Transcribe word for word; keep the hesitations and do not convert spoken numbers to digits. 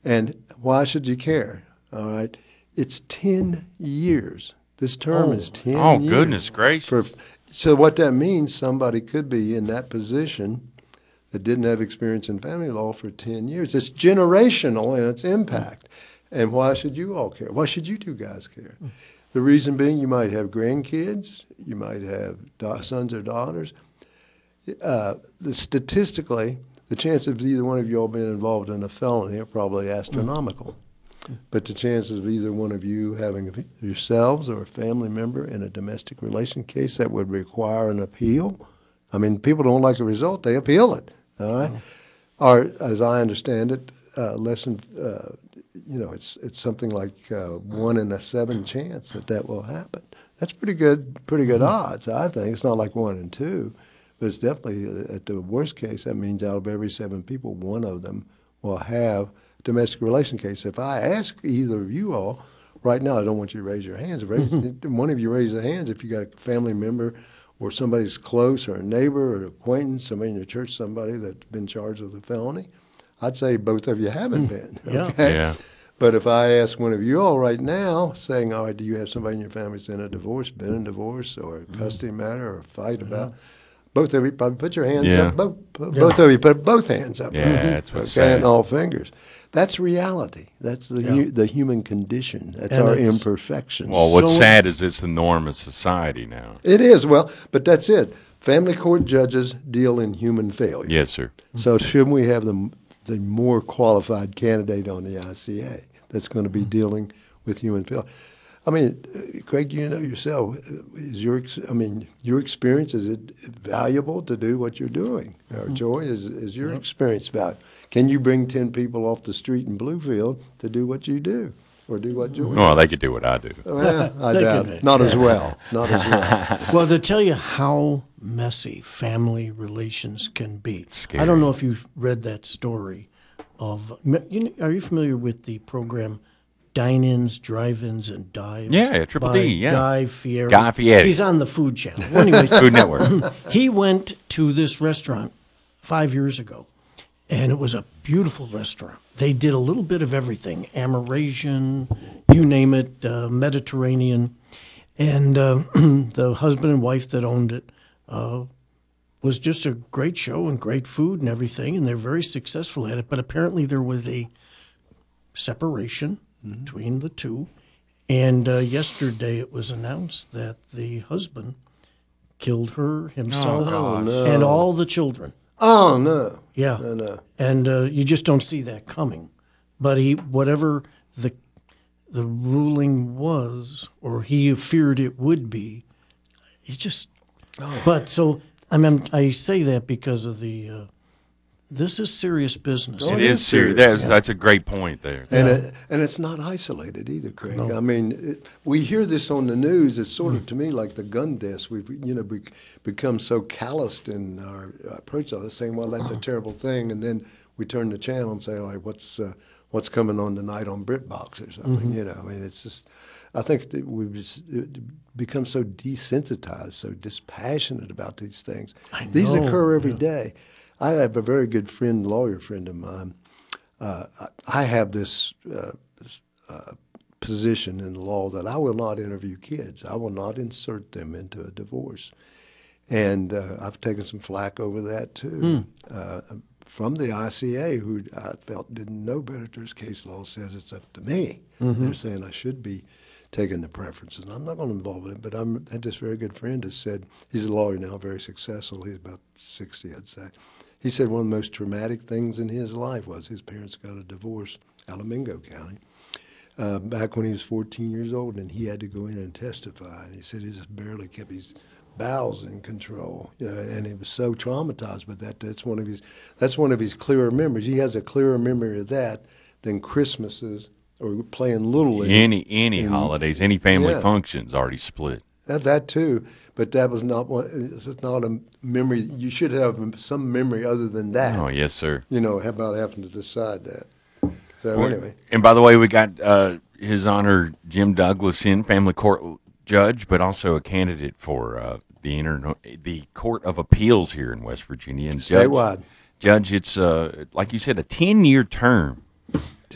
And why should you care? All right. It's ten years. This term oh. is ten Oh, years. goodness gracious. For, so what that means, somebody could be in that position that didn't have experience in family law for ten years. It's generational in its impact. And why should you all care? Why should you two guys care? The reason being, you might have grandkids, you might have da- sons or daughters. Uh, the, statistically, the chance of either one of you all being involved in a felony are probably astronomical. But the chances of either one of you having yourselves or a family member in a domestic relation case that would require an appeal, I mean, people don't like the result, they appeal it, all right? Oh. Or, as I understand it, uh, less than, uh, you know, it's it's something like uh, one in a seven chance that that will happen. That's pretty good, pretty good mm-hmm. odds, I think. It's not like one in two, but it's definitely, uh, at the worst case, that means out of every seven people, one of them will have domestic relation case. If I ask either of you all, right now I don't want you to raise your hands. Raise, mm-hmm. One of you raise their hands if you got a family member or somebody's close or a neighbor or acquaintance, somebody in your church, somebody that's been charged with a felony. I'd say both of you haven't been. Okay? Yeah. But if I ask one of you all right now, saying, all right, do you have somebody in your family that's in a divorce, been in divorce, or a custody matter, or a fight yeah. about, both of you probably put your hands yeah. up. Both, both yeah. of you put both hands up. Yeah, that's what's okay, sad. and all fingers. That's reality. That's the Yeah. hu- the human condition. That's And our it's- imperfections. Well, what's So- sad is it's the norm of society now. It is, well, but that's it. Family court judges deal in human failure. Yes, sir. So shouldn't we have the, the more qualified candidate on the I C A that's going to be dealing with human failure? I mean, uh, Craig, you know yourself, is your, ex- I mean, your experience, is it valuable to do what you're doing? Or Joy, is, is your Yep. experience valuable? Can you bring ten people off the street in Bluefield to do what you do? Or do what Joy Well, does? they could do what I do. Well, I They doubt could. it. Not as well. Not as well. Well, to tell you how messy family relations can be. Scary. I don't know if you've read that story of, you know, are you familiar with the program Dine-Ins, Drive-Ins, and Dives? Yeah, Triple by D, yeah. Guy Fieri. Guy Fieri. He's on the Food Channel. Well, anyways, Food Network. he went to this restaurant five years ago, and it was a beautiful restaurant. They did a little bit of everything, Amerasian, you name it, uh, Mediterranean. And uh, the husband and wife that owned it uh, was just a great show and great food and everything, and they're very successful at it. But apparently there was a separation mm-hmm. between the two. And uh, yesterday it was announced that the husband killed her, himself, Oh, no. and all the children. Oh, no. Yeah. No, no. And uh, you just don't see that coming. But he, whatever the the ruling was, or he feared it would be, he just. Oh. But so I mean, I say that because of the. Uh, this is serious business. Oh, It it is is serious. serious. That, that's a great point there. And Yeah. it, and it's not isolated either, Craig. No. I mean, it, we hear this on the news. It's sort of, to me, like the gun deaths. We've, you know, be, become so calloused in our approach of it, saying, well, that's a terrible thing. And then we turn the channel and say, all right, what's, uh, what's coming on tonight on BritBox or something, Mm-hmm. you know. I mean, it's just, I think that we've just become so desensitized, so dispassionate about these things. I These know, occur every yeah. day. I have a very good friend, lawyer friend of mine. Uh, I, I have this, uh, this uh, position in the law that I will not interview kids. I will not insert them into a divorce. And uh, I've taken some flack over that, too, Hmm. uh, from the I C A, who I felt didn't know better. There's case law says it's up to me. Mm-hmm. They're saying I should be taking the preferences. And I'm not going to involve in it, but I'm, I had this very good friend that said, he's a lawyer now, very successful. He's about sixty, I'd say. He said one of the most traumatic things in his life was his parents got a divorce out of Mingo County uh, back when he was fourteen years old, and he had to go in and testify. And he said he just barely kept his bowels in control, you know, and he was so traumatized by that. That's one of his. That's one of his clearer memories. He has a clearer memory of that than Christmases or playing Little League. Any any And- holidays, any family yeah. functions already split. That, that too, but that was not one. It's not a memory. You should have some memory other than that. Oh, yes, sir. You know, how about having to decide that? So Well, anyway, And by the way, we got uh, His Honor Jim Douglas in, family court judge, but also a candidate for uh, the inter- the Court of Appeals here in West Virginia. And Judge, statewide. Judge, it's uh, like you said, a ten-year term